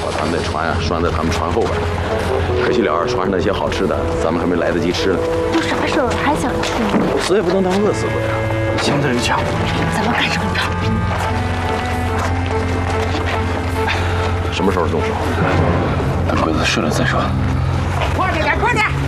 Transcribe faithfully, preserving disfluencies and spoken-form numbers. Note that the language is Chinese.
把他们的船啊拴在他们船后边。可惜了，船上那些好吃的，咱们还没来得及吃呢。 都啥时候了，还想吃？ 死也不能当饿死鬼啊！ 强者有强， 咱们干什么呢？ 什么时候动手？ 等鬼子睡了再说。 快点点，快点！